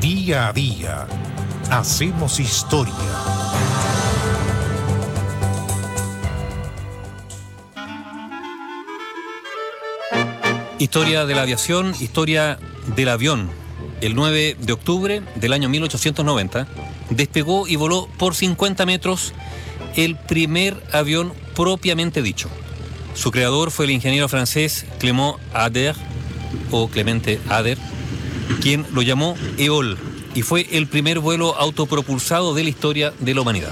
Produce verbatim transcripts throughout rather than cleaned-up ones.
Día a día hacemos historia. Historia de la aviación, historia del avión. El nueve de octubre del año mil ochocientos noventa despegó y voló por cincuenta metros el primer avión propiamente dicho. Su creador fue el ingeniero francés Clément Ader, o Clemente Ader, quien lo llamó EOL, y fue el primer vuelo autopropulsado de la historia de la humanidad.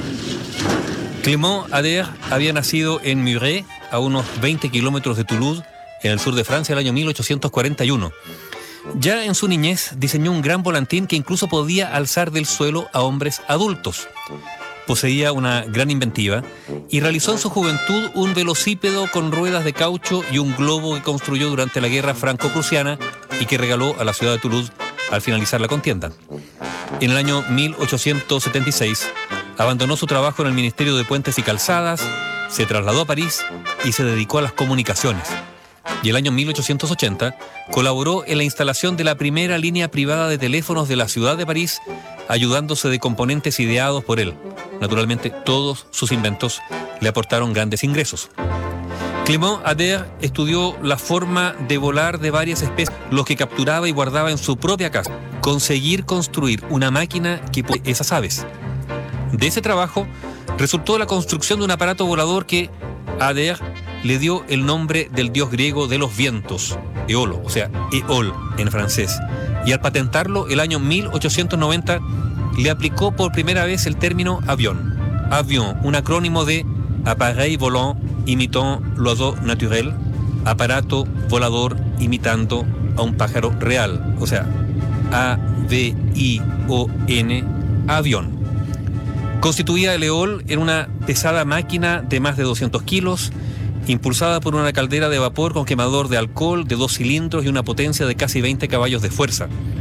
Clément Ader había nacido en Muret, a unos veinte kilómetros de Toulouse, en el sur de Francia, el año mil ochocientos cuarenta y uno. Ya en su niñez diseñó un gran volantín que incluso podía alzar del suelo a hombres adultos. Poseía una gran inventiva y realizó en su juventud un velocípedo con ruedas de caucho y un globo que construyó durante la guerra franco-prusiana y que regaló a la ciudad de Toulouse al finalizar la contienda. En el año mil ochocientos setenta y seis abandonó su trabajo en el Ministerio de Puentes y Calzadas, se trasladó a París y se dedicó a las comunicaciones. Y el año mil ochocientos ochenta colaboró en la instalación de la primera línea privada de teléfonos de la ciudad de París, ayudándose de componentes ideados por él. Naturalmente, todos sus inventos le aportaron grandes ingresos. Clément Ader estudió la forma de volar de varias especies, los que capturaba y guardaba en su propia casa. Conseguir construir una máquina que puede esas aves. De ese trabajo resultó la construcción de un aparato volador que Ader le dio el nombre del dios griego de los vientos, Eolo, o sea, Eol en francés. Y al patentarlo, el año mil ochocientos noventa, le aplicó por primera vez el término avión. Avión, un acrónimo de appareil volant imitant l'oiseau naturel, aparato volador imitando a un pájaro real, o sea, A V I O N, avión. Constituía el Eol en una pesada máquina de más de doscientos kilos, impulsada por una caldera de vapor con quemador de alcohol de dos cilindros y una potencia de casi veinte caballos de fuerza.